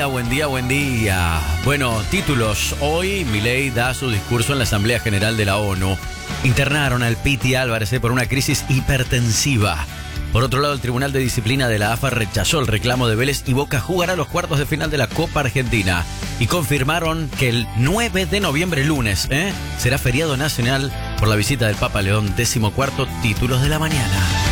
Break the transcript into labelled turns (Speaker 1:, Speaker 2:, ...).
Speaker 1: día, buen día, buen día. Bueno, títulos. Hoy Milei da su discurso en la Asamblea General de la ONU. Internaron al Piti Álvarez por una crisis hipertensiva. Por otro lado, el Tribunal de Disciplina de la AFA rechazó el reclamo de Vélez y Boca jugará los cuartos de final de la Copa Argentina. Y confirmaron que el 9 de noviembre, lunes, será feriado nacional por la visita del Papa León XIV, títulos de la mañana.